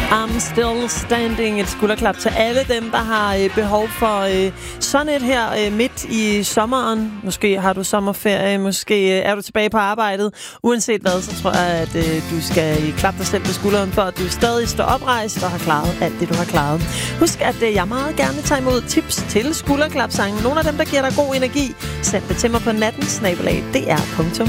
I'm still standing. Et skulderklap til alle dem, der har behov for sådan et her midt i sommeren. Måske har du sommerferie, måske er du tilbage på arbejdet. Uanset hvad, så tror jeg, at du skal klappe dig selv på skulderen, for at du stadig står oprejst og har klaret alt det, du har klaret. Husk, at jeg meget gerne tager imod tips til skulderklapsangen. Nogle af dem, der giver dig god energi, send det til mig på natten@dr.dk.